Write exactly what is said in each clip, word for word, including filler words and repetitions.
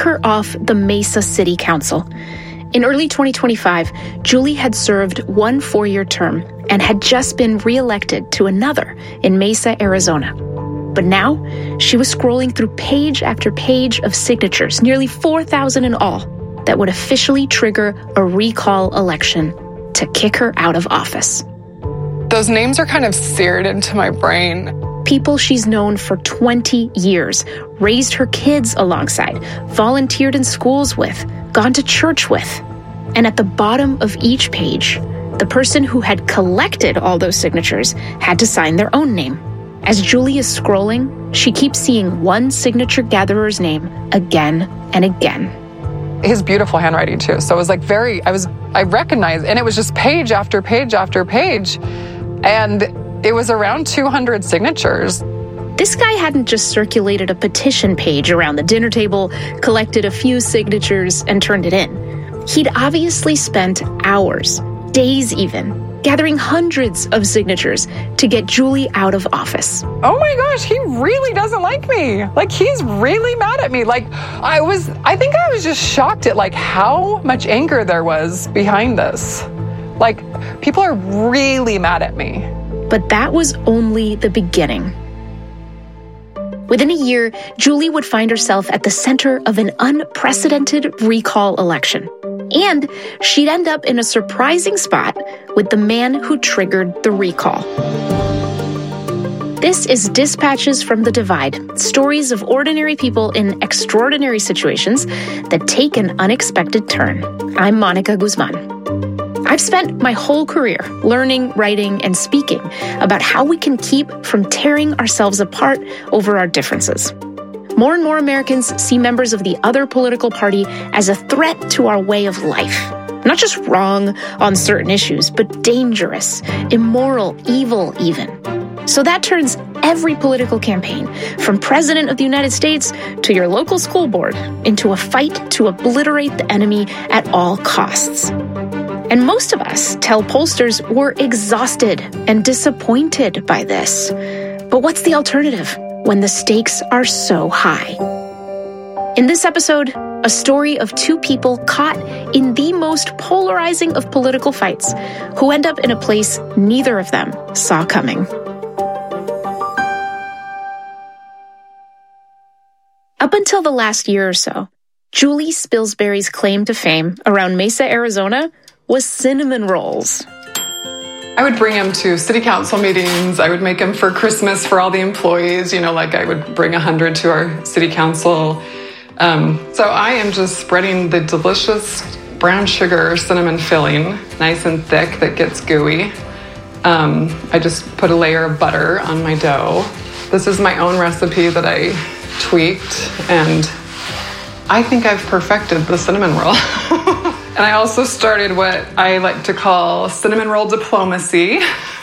her off the Mesa City Council. In early twenty twenty-five, Julie had served one four-year term and had just been reelected to another in Mesa, Arizona. But now, she was scrolling through page after page of signatures, nearly four thousand in all, that would officially trigger a recall election to kick her out of office. Those names are kind of seared into my brain. People she's known for twenty years, raised her kids alongside, volunteered in schools with, gone to church with. And at the bottom of each page, the person who had collected all those signatures had to sign their own name. As Julie is scrolling, she keeps seeing one signature gatherer's name again and again. His beautiful handwriting too. So it was like very, I was, I recognized, and it was just page after page after page. And it was around two hundred signatures. This guy hadn't just circulated a petition page around the dinner table, collected a few signatures, and turned it in. He'd obviously spent hours, days even, gathering hundreds of signatures to get Julie out of office. Oh my gosh, he really doesn't like me. Like, he's really mad at me. Like, I was, I think I was just shocked at like how much anger there was behind this. Like, people are really mad at me. But that was only the beginning. Within a year, Julie would find herself at the center of an unprecedented recall election. And she'd end up in a surprising spot with the man who triggered the recall. This is Dispatches from the Divide, stories of ordinary people in extraordinary situations that take an unexpected turn. I'm Monica Guzman. I've spent my whole career learning, writing, and speaking about how we can keep from tearing ourselves apart over our differences. More and more Americans see members of the other political party as a threat to our way of life. Not just wrong on certain issues, but dangerous, immoral, evil even. So that turns every political campaign, from President of the United States to your local school board, into a fight to obliterate the enemy at all costs. And most of us tell pollsters we're exhausted and disappointed by this. But what's the alternative when the stakes are so high? In this episode, a story of two people caught in the most polarizing of political fights who end up in a place neither of them saw coming. Up until the last year or so, Julie Spilsbury's claim to fame around Mesa, Arizona was cinnamon rolls. I would bring him to city council meetings. I would make them for Christmas for all the employees. You know, like I would bring a hundred to our city council. Um, so I am just spreading the delicious brown sugar cinnamon filling, nice and thick, that gets gooey. Um, I just put a layer of butter on my dough. This is my own recipe that I tweaked, and I think I've perfected the cinnamon roll. And I also started what I like to call cinnamon roll diplomacy.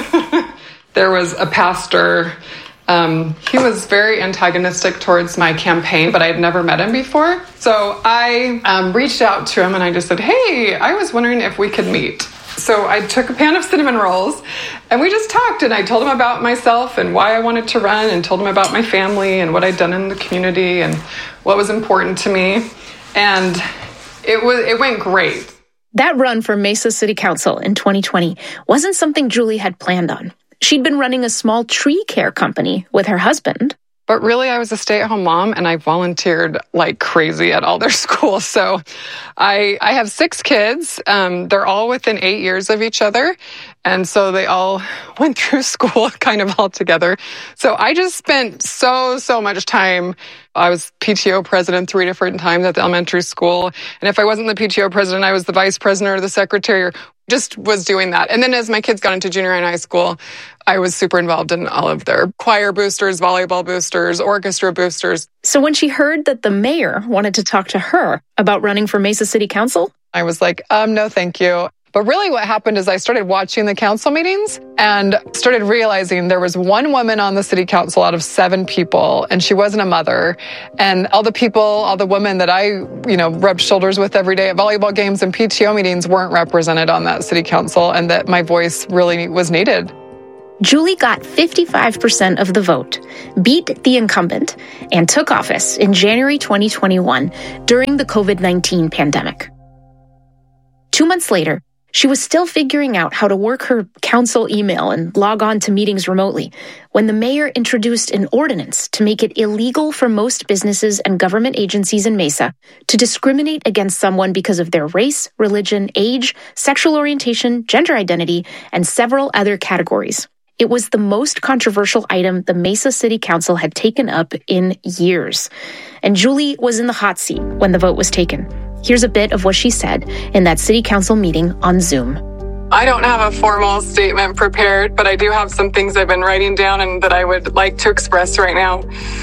There was a pastor, um, he was very antagonistic towards my campaign, but I had never met him before. So I um, reached out to him and I just said, hey, I was wondering if we could meet. So I took a pan of cinnamon rolls and we just talked, and I told him about myself and why I wanted to run, and told him about my family and what I'd done in the community and what was important to me. And It was. It went great. That run for Mesa City Council in twenty twenty wasn't something Julie had planned on. She'd been running a small tree care company with her husband. But really, I was a stay-at-home mom, and I volunteered like crazy at all their schools. So I I have six kids. Um, they're all within eight years of each other. And so they all went through school kind of all together. So I just spent so, so much time. I was P T O president three different times at the elementary school. And if I wasn't the P T O president, I was the vice president or the secretary, or just was doing that. And then as my kids got into junior and high school, I was super involved in all of their choir boosters, volleyball boosters, orchestra boosters. So when she heard that the mayor wanted to talk to her about running for Mesa City Council, I was like, um, no, thank you. But really what happened is I started watching the council meetings and started realizing there was one woman on the city council out of seven people, and she wasn't a mother. And all the people, all the women that I, you know, rubbed shoulders with every day at volleyball games and P T O meetings weren't represented on that city council, and that my voice really was needed. Julie got fifty-five percent of the vote, beat the incumbent, and took office in January twenty twenty-one during the covid nineteen pandemic. Two months later, she was still figuring out how to work her council email and log on to meetings remotely when the mayor introduced an ordinance to make it illegal for most businesses and government agencies in Mesa to discriminate against someone because of their race, religion, age, sexual orientation, gender identity, and several other categories. It was the most controversial item the Mesa City Council had taken up in years. And Julie was in the hot seat when the vote was taken. Here's a bit of what she said in that city council meeting on Zoom. I don't have a formal statement prepared, but I do have some things I've been writing down and that I would like to express right now.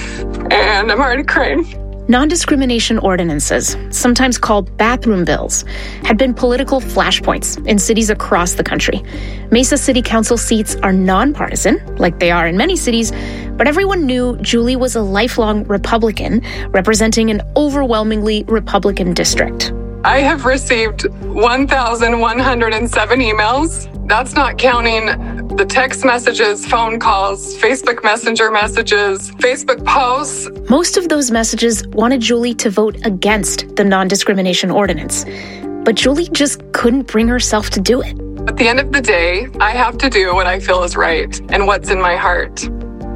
And I'm already crying. Non-discrimination ordinances, sometimes called bathroom bills, had been political flashpoints in cities across the country. Mesa City Council seats are nonpartisan, like they are in many cities, but everyone knew Julie was a lifelong Republican, representing an overwhelmingly Republican district. I have received one thousand one hundred seven emails. That's not counting the text messages, phone calls, Facebook Messenger messages, Facebook posts. Most of those messages wanted Julie to vote against the non-discrimination ordinance, but Julie just couldn't bring herself to do it. At the end of the day, I have to do what I feel is right and what's in my heart.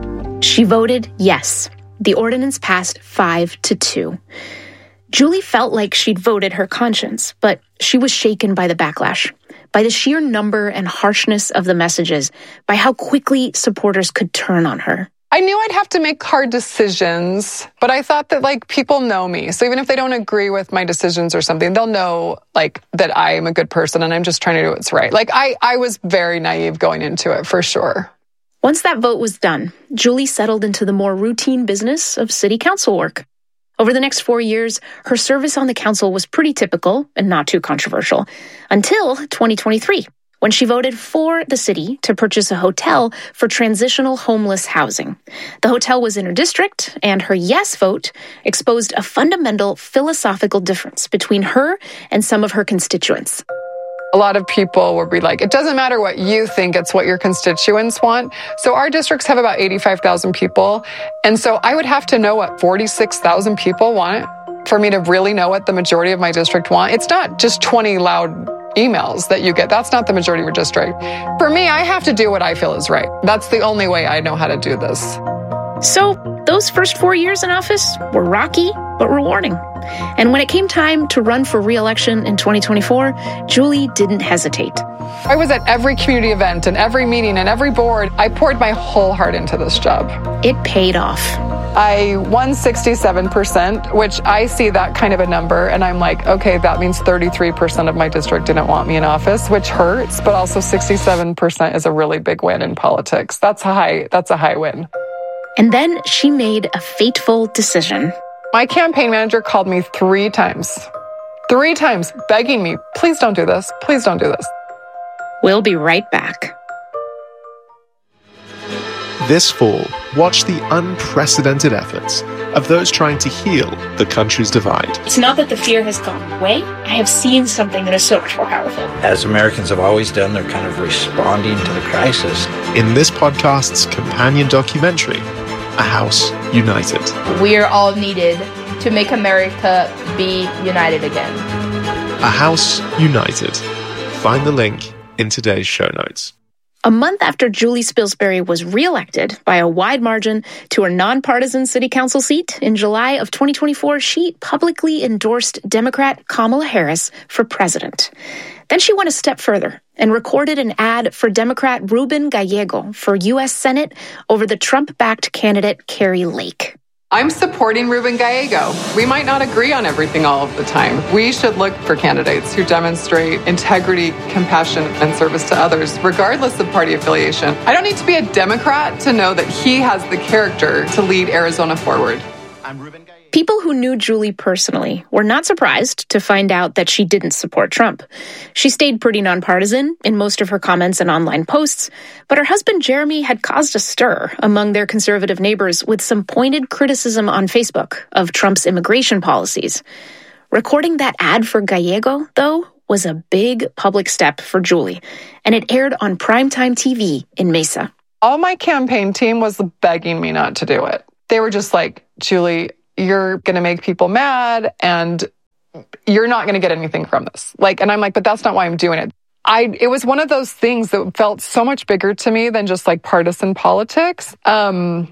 She voted yes. The ordinance passed five to two. Julie felt like she'd voted her conscience, but she was shaken by the backlash, by the sheer number and harshness of the messages, by how quickly supporters could turn on her. I knew I'd have to make hard decisions, but I thought that, like, people know me. So even if they don't agree with my decisions or something, they'll know, like, that I am a good person and I'm just trying to do what's right. Like, I, I was very naive going into it, for sure. Once that vote was done, Julie settled into the more routine business of city council work. Over the next four years, her service on the council was pretty typical and not too controversial, until twenty twenty-three, when she voted for the city to purchase a hotel for transitional homeless housing. The hotel was in her district, and her yes vote exposed a fundamental philosophical difference between her and some of her constituents. A lot of people will be like, it doesn't matter what you think, it's what your constituents want. So our districts have about eighty-five thousand people. And so I would have to know what forty-six thousand people want for me to really know what the majority of my district want. It's not just twenty loud emails that you get. That's not the majority of your district. For me, I have to do what I feel is right. That's the only way I know how to do this. So those first four years in office were rocky, but rewarding. And when it came time to run for re-election in twenty twenty-four, Julie didn't hesitate. I was at every community event and every meeting and every board. I poured my whole heart into this job. It paid off. I won sixty-seven percent, which I see that kind of a number, and I'm like, okay, that means thirty-three percent of my district didn't want me in office, which hurts, but also sixty-seven percent is a really big win in politics. That's a high, that's a high win. And then she made a fateful decision. My campaign manager called me three times. Three times, begging me, please don't do this. Please don't do this. We'll be right back. This fall, watch the unprecedented efforts of those trying to heal the country's divide. It's not that the fear has gone away. I have seen something that is so much more powerful. As Americans have always done, they're kind of responding to the crisis. In this podcast's companion documentary, A House United. We are all needed to make America be united again. A House United. Find the link in today's show notes. A month after Julie Spilsbury was reelected by a wide margin to her nonpartisan city council seat in July of twenty twenty-four, she publicly endorsed Democrat Kamala Harris for president. Then she went a step further and recorded an ad for Democrat Ruben Gallego for U S Senate over the Trump-backed candidate Kari Lake. I'm supporting Ruben Gallego. We might not agree on everything all of the time. We should look for candidates who demonstrate integrity, compassion, and service to others, regardless of party affiliation. I don't need to be a Democrat to know that he has the character to lead Arizona forward. I'm Ruben Gallego. People who knew Julie personally were not surprised to find out that she didn't support Trump. She stayed pretty nonpartisan in most of her comments and online posts, but her husband Jeremy had caused a stir among their conservative neighbors with some pointed criticism on Facebook of Trump's immigration policies. Recording that ad for Gallego, though, was a big public step for Julie, and it aired on primetime T V in Mesa. All my campaign team was begging me not to do it. They were just like, Julie, you're going to make people mad and you're not going to get anything from this. Like, and I'm like, but that's not why I'm doing it. I, it was one of those things that felt so much bigger to me than just like partisan politics. Um,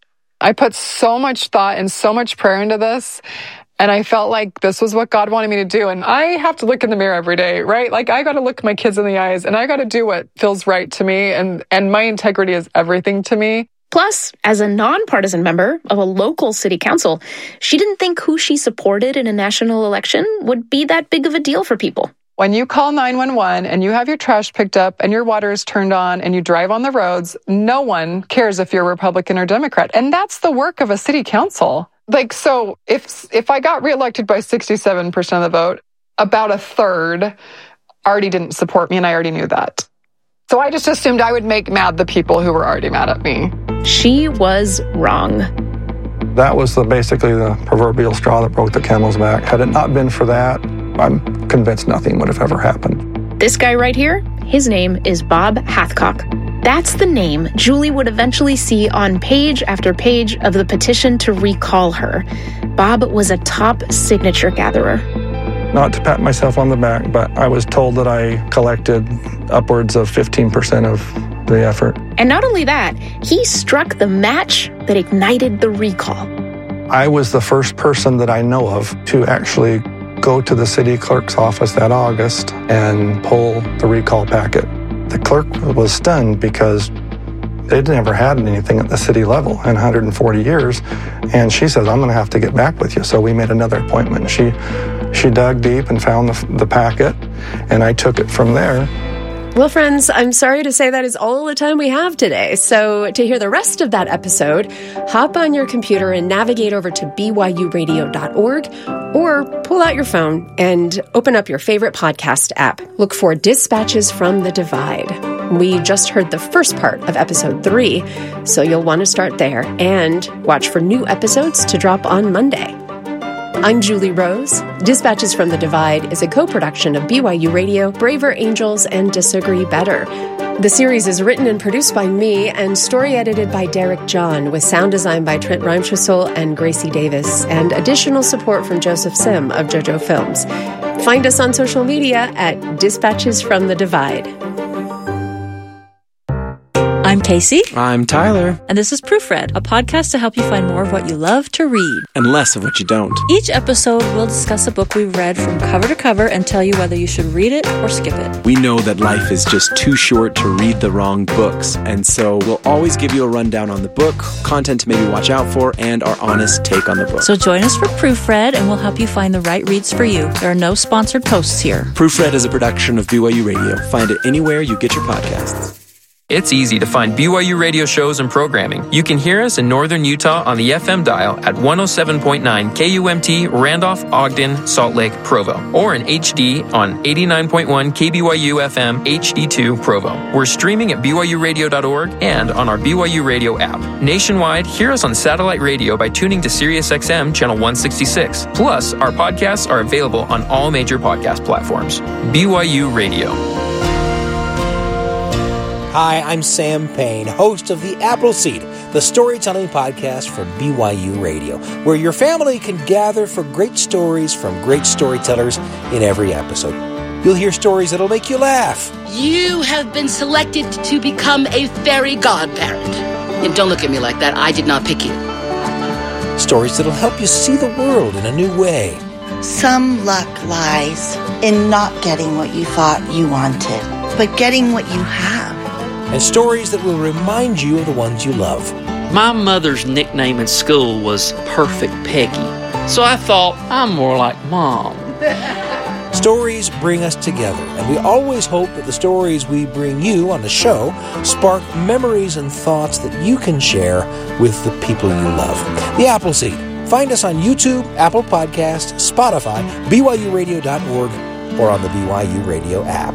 I put so much thought and so much prayer into this. And I felt like this was what God wanted me to do. And I have to look in the mirror every day, right? Like I got to look my kids in the eyes and I got to do what feels right to me. And, and my integrity is everything to me. Plus, as a nonpartisan member of a local city council, she didn't think who she supported in a national election would be that big of a deal for people. When you call nine one one and you have your trash picked up and your water is turned on and you drive on the roads, no one cares if you're Republican or Democrat. And that's the work of a city council. Like, so if if I got reelected by sixty-seven percent of the vote, about a third already didn't support me, and I already knew that. So I just assumed I would make mad the people who were already mad at me. She was wrong. That was the, basically the proverbial straw that broke the camel's back. Had it not been for that, I'm convinced nothing would have ever happened. This guy right here, his name is Bob Hathcock. That's the name Julie would eventually see on page after page of the petition to recall her. Bob was a top signature gatherer. Not to pat myself on the back, but I was told that I collected upwards of fifteen percent of the effort. And not only that, he struck the match that ignited the recall. I was the first person that I know of to actually go to the city clerk's office that August and pull the recall packet. The clerk was stunned because they'd never had anything at the city level in one hundred forty years. And she says, I'm going to have to get back with you. So we made another appointment. She she dug deep and found the, the packet, and I took it from there. Well, friends, I'm sorry to say that is all the time we have today. So to hear the rest of that episode, hop on your computer and navigate over to b y u radio dot org or pull out your phone and open up your favorite podcast app. Look for Dispatches from the Divide. We just heard the first part of episode three, so you'll want to start there and watch for new episodes to drop on Monday. I'm Julie Rose. Dispatches from the Divide is a co-production of B Y U Radio, Braver Angels, and Disagree Better. The series is written and produced by me and story edited by Derek John, with sound design by Trent Reimschussel and Gracie Davis, and additional support from Joseph Sim of JoJo Films. Find us on social media at Dispatches from the Divide. I'm Casey. I'm Tyler. And this is Proofread, a podcast to help you find more of what you love to read. And less of what you don't. Each episode, we'll discuss a book we've read from cover to cover and tell you whether you should read it or skip it. We know that life is just too short to read the wrong books, and so we'll always give you a rundown on the book, content to maybe watch out for, and our honest take on the book. So join us for Proofread, and we'll help you find the right reads for you. There are no sponsored posts here. Proofread is a production of B Y U Radio. Find it anywhere you get your podcasts. It's easy to find B Y U radio shows and programming. You can hear us in northern Utah on the F M dial at one oh seven point nine K U M T, Randolph, Ogden, Salt Lake, Provo, or in H D on eighty-nine point one K B Y U F M H D two, Provo. We're streaming at B Y U radio dot org and on our B Y U Radio app. Nationwide, hear us on satellite radio by tuning to Sirius X M channel one sixty-six. Plus, our podcasts are available on all major podcast platforms. B Y U Radio. Hi, I'm Sam Payne, host of The Appleseed, the storytelling podcast for B Y U Radio, where your family can gather for great stories from great storytellers in every episode. You'll hear stories that'll make you laugh. You have been selected to become a fairy godparent. And don't look at me like that. I did not pick you. Stories that'll help you see the world in a new way. Some luck lies in not getting what you thought you wanted, but getting what you have. And stories that will remind you of the ones you love. My mother's nickname in school was Perfect Peggy, so I thought I'm more like Mom. Stories bring us together, and we always hope that the stories we bring you on the show spark memories and thoughts that you can share with the people you love. The Appleseed. Find us on YouTube, Apple Podcasts, Spotify, B Y U radio dot org, or on the B Y U Radio app.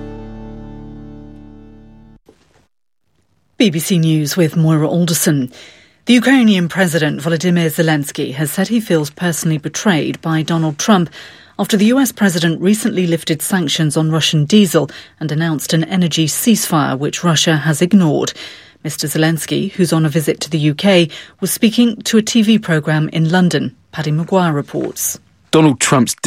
B B C News with Moira Alderson. The Ukrainian President Volodymyr Zelensky has said he feels personally betrayed by Donald Trump after the U S president recently lifted sanctions on Russian diesel and announced an energy ceasefire which Russia has ignored. Mister Zelensky, who's on a visit to the U K, was speaking to a T V programme in London. Paddy Maguire reports. Donald Trump's